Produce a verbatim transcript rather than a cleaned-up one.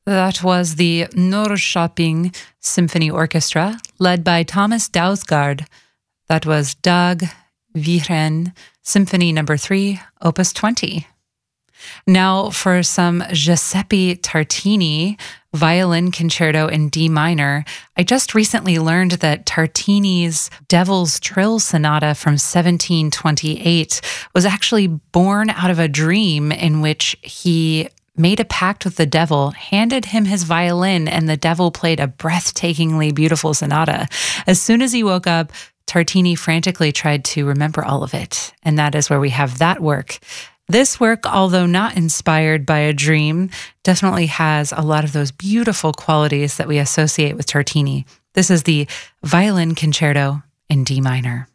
That was the Norrköping Symphony Orchestra, led by Thomas Dausgaard. That was Dag Viren, Symphony Number Three, Opus twenty. Now for some Giuseppe Tartini violin concerto in D minor. I just recently learned that Tartini's Devil's Trill Sonata from seventeen twenty-eight was actually born out of a dream in which he made a pact with the devil, handed him his violin, and the devil played a breathtakingly beautiful sonata. As soon as he woke up, Tartini frantically tried to remember all of it, and that is where we have that work. This work, although not inspired by a dream, definitely has a lot of those beautiful qualities that we associate with Tartini. This is the Violin Concerto in D minor.